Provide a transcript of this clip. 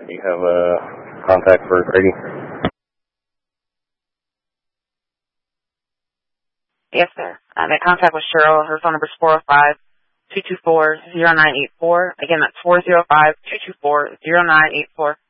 You have a contact for Grady? Yes, sir. That contact was Cheryl. Her phone number is 405-224-0984. Again, that's 405-224-0984.